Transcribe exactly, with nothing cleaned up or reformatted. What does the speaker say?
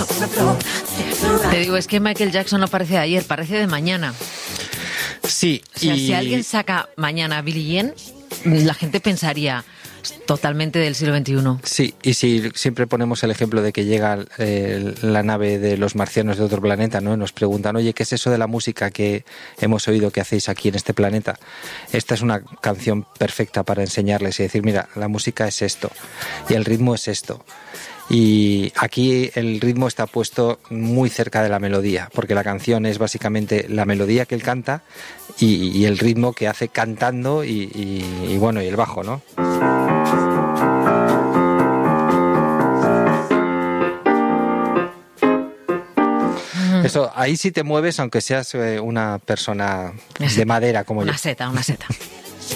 Te digo, es que Michael Jackson no parece de ayer, parece de mañana. Sí. O sea, y... si alguien saca mañana a Billie Jean, la gente pensaría totalmente del siglo veintiuno. Sí, y si siempre ponemos el ejemplo de que llega eh, la nave de los marcianos de otro planeta, ¿no? Y nos preguntan, oye, ¿qué es eso de la música que hemos oído que hacéis aquí en este planeta? Esta es una canción perfecta para enseñarles y decir, mira, la música es esto y el ritmo es esto. Y aquí el ritmo está puesto muy cerca de la melodía, porque la canción es básicamente la melodía que él canta y, y el ritmo que hace cantando y, y, y bueno, y el bajo, ¿no? Eso, ahí sí te mueves, aunque seas eh, una persona una de madera como una yo. Una seta, una seta.